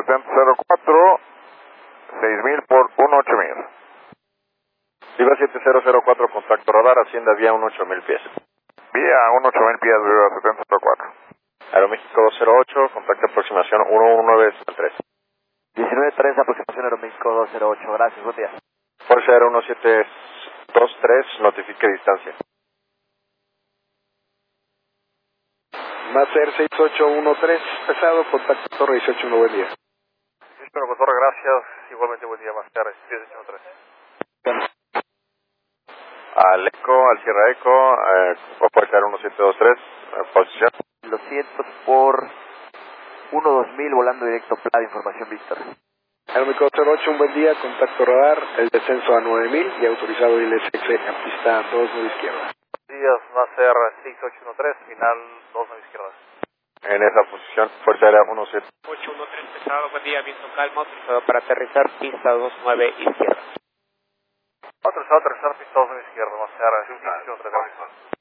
7004, 6000 por 18000. Viva 7004, contacto radar, Hacienda vía 18000 pies. Vía 18000 pies, Viva 7004. Aeroméxico 208, contacto aproximación 11973. 19-3, aproximación Aeroméxico 208, gracias, buen día. Fuerza Aérea 1723, notifique distancia. Master 6813, pesado, contacto Torre 181, buen día. Listo, Torre, gracias. Igualmente buen día, Master 1813. Al Eco, al Sierra Eco, Fuerza Aérea 1723, posición. 200 por 1-2000, volando directo PLA, información Víctor. Aeroméxico 08, un buen día, contacto radar, el descenso a 9000 y autorizado ILSX a pista 29 izquierda. Días, Master 6813, final 29 izquierda. En esa posición, Fuerza Aérea 813 pesado, buen día, viento calmo, autorizado para aterrizar, pista 29 izquierda. Autorizado a aterrizar, pista 29 izquierda, Master 6813.